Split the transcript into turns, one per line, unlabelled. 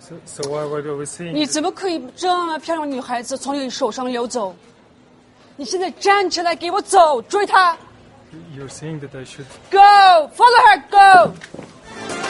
So what are we seeing?
你怎么可以这么漂亮的女孩子从你手上溜走？你现在站起来，给我走，追她。
You're saying that I should
Go, follow her, go.